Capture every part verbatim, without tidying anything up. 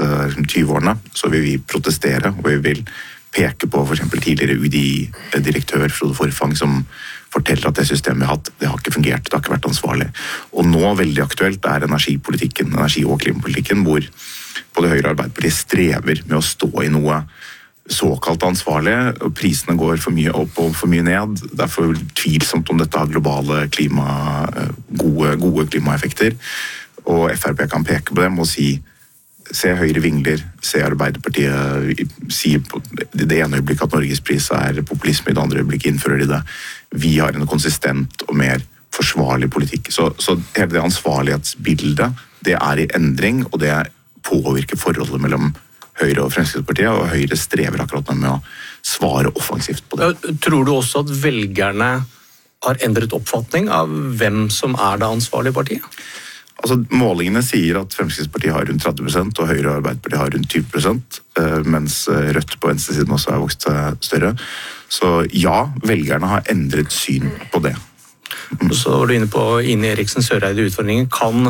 tyve-årene, så vil vi protestere, og vi vil peke på for eksempel tidligere U D I-direktør Frode Forfang, som forteller at det systemet vi har hatt, det har ikke fungert, det har ikke vært ansvarlig. Og nå veldig aktuelt er energipolitikken, energi- og klimapolitikken, hvor både Høyre og Arbeiderpartiet strever med å stå i noe såkalt ansvarlig, og prisene går for mye opp og for mye ned. Det er for tvilsomt om dette har globale klima, gode, gode klimaeffekter. Og F R P kan peke på dem og si, se Høyre vingler, se Arbeiderpartiet si på det ene øyeblikket at Norges pris er populisme, i det andre øyeblikket innfører de det. Vi har en konsistent og mer forsvarlig politikk. Så, så hele det ansvarlighetsbildet, det er i endring, og det påvirker forholdet mellom Høyre og Fremskrittspartiet, og Høyre strever akkurat med å svare offensivt på det. Tror du også at velgerne har endret oppfatning av hvem som er det ansvarlige partiet? Altså, målingene sier at Fremskrittspartiet har rundt tretti prosent, og Høyre og Arbeiderpartiet har rundt tyve prosent, mens Rødt på venstresiden også har vokst større. Så ja, velgerne har endret syn på det. Mm. Så var du inne på Ine Eriksen Søreide-utfordringen. Kan,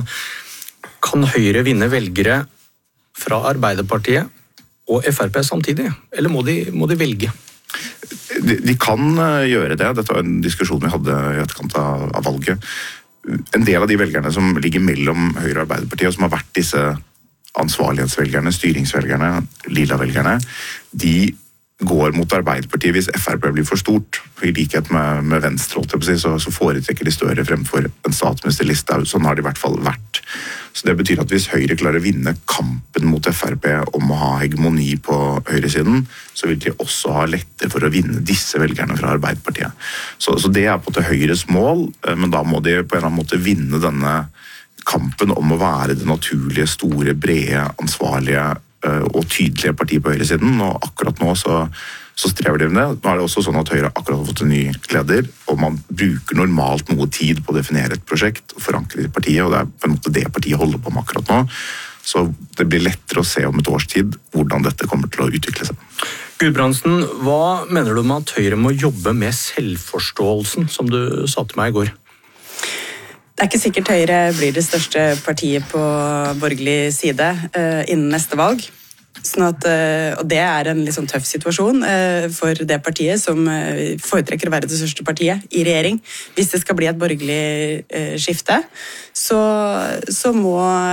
kan Høyre vinne velgere fra Arbeiderpartiet og F R P samtidig, eller må de, må de velge? De, de kan gjøre det. Dette var en diskusjon vi hadde i etterkant av, av valget. En del av de velgerne som ligger mellom Høyre og Arbeiderpartiet, og som har vært disse ansvarlighetsvelgerne, styringsvelgerne, lilla-velgerne, de går mot Arbeiderpartiet hvis F R P blir for stort. I likhet med, med Venstre, så, så foretrekker de større fremfor en statsministerliste. Sånn har det i hvert fall vært. Så det betyr at hvis Høyre klarer å vinne kampen mot F R P om å ha hegemoni på høyresiden, så vil de også ha lettere for å vinne disse velgerne fra Arbeiderpartiet. Så, så det er på en måte Høyres mål, men da må de på en eller annen måte vinne denne kampen om å være det naturlige, store, brede, ansvarlige og tydelige partiet på høyresiden, og akkurat nå så, så strever de med det. Nå er det også sånn at Høyre akkurat har fått en ny leder, og man bruker normalt noe tid på å definere et prosjekt og forankre det i partiet, og det er på en måte det partiet holder på med akkurat nå. Så det blir lettere å se om et års tid hvordan dette kommer til å utvikle seg. Gudbrandsen, hva mener du med at Høyre må jobbe med selvforståelsen, som du sa til meg i går? Det er ikke sikkert Høyre blir det største partiet på borgerlig side uh, innen neste valg. Sånn at, uh, og det er en litt sånn tøff situasjon uh, for det partiet som uh, foretrekker å være det største partiet i regjering. Hvis det skal bli et borgerlig uh, skifte, så, så må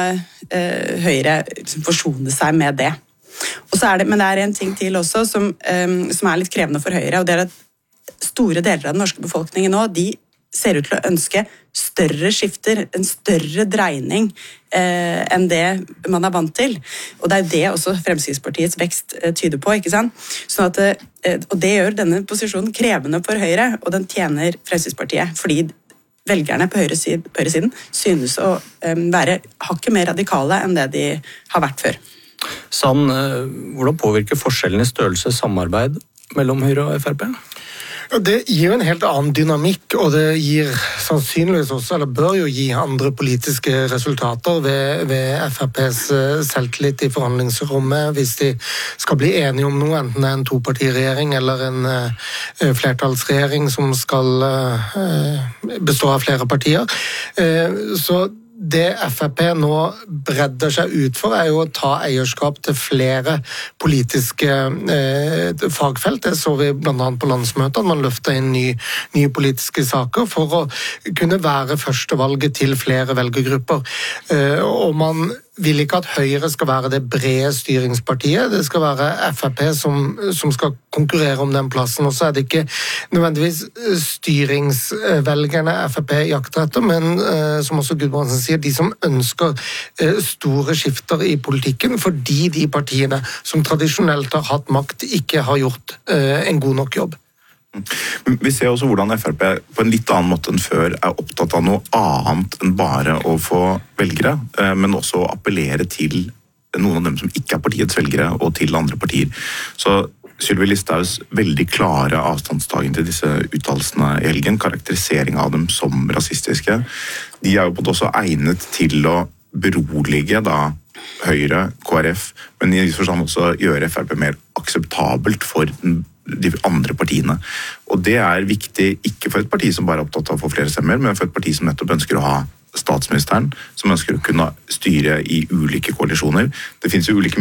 uh, Høyre liksom forsone seg med det. Og så er det. Men det er en ting til også som, um, som er litt krevende for Høyre, og det er at store deler av den norske befolkningen nå, de ser ut til å ønske større skifter, en større dreining eh, enn det man er vant til. Og det er det også Fremskrittspartiets vekst eh, tyder på, ikke sant? Sånn at, eh, og det gjør denne posisjonen krevende for Høyre, og den tjener Fremskrittspartiet, fordi velgerne på høyresiden, på høyresiden synes å eh, være hakket mer radikale enn det de har vært før. Sann, eh, hvordan påvirker forskjellen i størrelse samarbeid mellom Høyre og F R P? Det gir en helt annen dynamikk, og det gir sannsynligvis også, eller bør jo gi andre politiske resultater ved, ved F R P's selvtillit i forhandlingsrommet, hvis de skal bli enige om noe, enten det er en topartiregjering eller en uh, flertallsregjering som skal uh, bestå av flere partier. Uh, så det F R P nå bredder seg ut for, er jo å ta eierskap til flere politiske eh, fagfelt. Det så vi blant annet på landsmøtet, at man løfter inn nye, nye politiske saker for å kunne være førstevalget til flere velgergrupper. Eh, og man vil ikke at Høyre skal være det brede styringspartiet, det skal være F R P som, som skal konkurrere om den plassen, og så er det ikke nødvendigvis styringsvelgerne F R P jakter etter, men eh, som også Gudbrandsen sier, de som ønsker eh, store skifter i politikken, fordi de partiene som tradisjonelt har hatt makt, ikke har gjort eh, en god nok jobb. Vi ser også hvordan F R P på en litt annen måte enn før er opptatt av noe annet enn bare å få velgere, men også å appellere til noen av dem som ikke er partiets velgere, og til andre partier. Så Sylvi Listhaugs veldig klare avstandstagen til disse uttalelsene i helgen, karakterisering av dem som rasistiske, de er jo på en måte også egnet til å berolige da Høyre, K R F, men i forstand også gjøre F R P mer akseptabelt for den de andre partiene. Og det er viktig ikke for et parti som bare er opptatt av å få flere stemmer, men for et parti som nettopp ønsker å ha statsministeren, som ønsker å kunne styre i ulike koalisjoner. Det finnes jo ulike